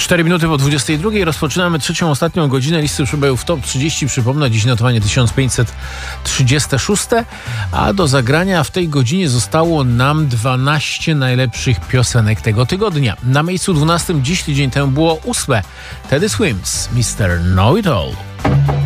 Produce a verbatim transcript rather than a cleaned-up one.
cztery minuty po dwudziestej drugiej rozpoczynamy trzecią, ostatnią godzinę listy przebojów Top trzydzieści. Przypomnę, dziś notowanie tysiąc pięćset trzydzieste szóste, a do zagrania w tej godzinie zostało nam dwanaście najlepszych piosenek tego tygodnia. Na miejscu dwunastym dziś tydzień temu było ósme Teddy Swims, mister Know It All.